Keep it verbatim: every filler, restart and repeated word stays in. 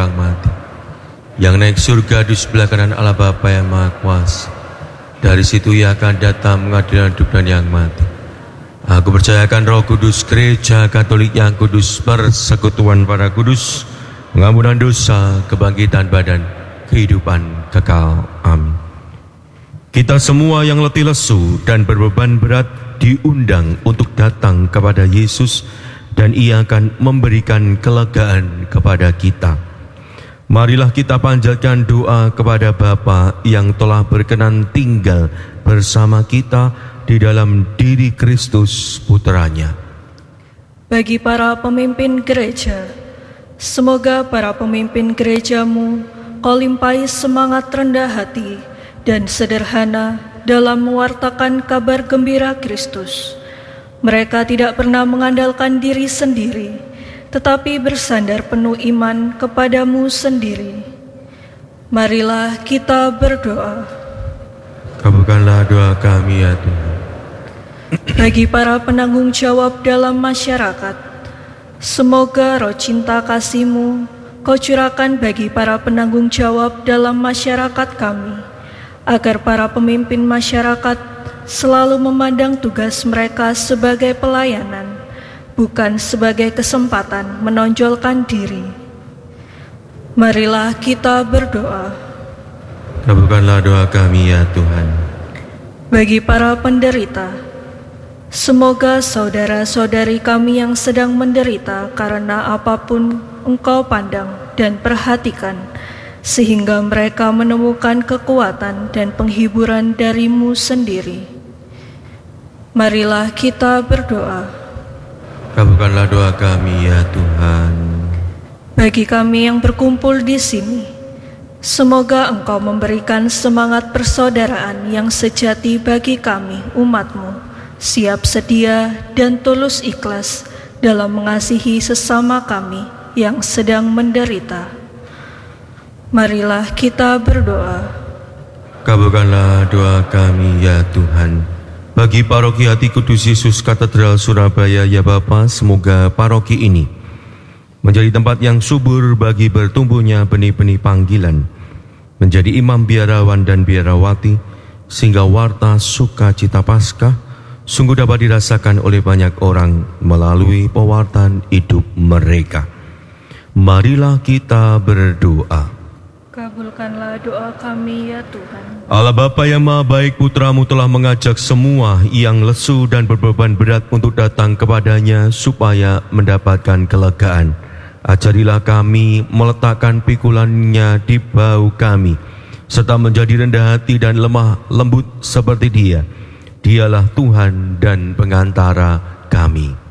orang mati, yang naik surga di sebelah kanan Allah Bapa yang Maha Kuasa. Dari situ ia akan datang mengadili hidup dan yang mati. Aku percayakan Roh Kudus, Gereja Katolik yang kudus, persekutuan para kudus, pengampunan dosa, kebangkitan badan, kehidupan kekal. Amin. Kita semua yang letih lesu dan berbeban berat diundang untuk datang kepada Yesus, dan Ia akan memberikan kelegaan kepada kita. Marilah kita panjatkan doa kepada Bapa yang telah berkenan tinggal bersama kita di dalam diri Kristus Putranya. Bagi para pemimpin gereja, semoga para pemimpin gerejamu Kau limpahi semangat rendah hati dan sederhana dalam mewartakan kabar gembira Kristus. Mereka tidak pernah mengandalkan diri sendiri, tetapi bersandar penuh iman kepadamu sendiri. Marilah kita berdoa. Kabulkanlah doa kami ya Tuhan. Bagi para penanggung jawab dalam masyarakat, semoga roh cinta kasih-Mu Kau curahkan bagi para penanggung jawab dalam masyarakat kami, agar para pemimpin masyarakat selalu memandang tugas mereka sebagai pelayanan, bukan sebagai kesempatan menonjolkan diri. Marilah kita berdoa. Kabulkanlah doa kami ya Tuhan. Bagi para penderita, semoga saudara-saudari kami yang sedang menderita karena apapun Engkau pandang dan perhatikan, sehingga mereka menemukan kekuatan dan penghiburan dari-Mu sendiri. Marilah kita berdoa. Kabulkanlah doa kami ya Tuhan. Bagi kami yang berkumpul di sini, semoga Engkau memberikan semangat persaudaraan yang sejati bagi kami, umat-Mu, siap sedia dan tulus ikhlas dalam mengasihi sesama kami yang sedang menderita. Marilah kita berdoa. Kabulkanlah doa kami ya Tuhan. Bagi paroki Hati Kudus Yesus Katedral Surabaya ya Bapa, semoga paroki ini menjadi tempat yang subur bagi bertumbuhnya benih-benih panggilan, menjadi imam biarawan dan biarawati, sehingga warta sukacita Paskah sungguh dapat dirasakan oleh banyak orang melalui pewartaan hidup mereka. Marilah kita berdoa. Kabulkanlah doa kami ya Tuhan. Allah Bapa yang Maha Baik, Putra-Mu telah mengajak semua yang lesu dan berbeban berat untuk datang kepadanya supaya mendapatkan kelegaan. Ajarilah kami meletakkan pikulannya di bahu kami, serta menjadi rendah hati dan lemah lembut seperti Dia. Dialah Tuhan dan pengantara kami.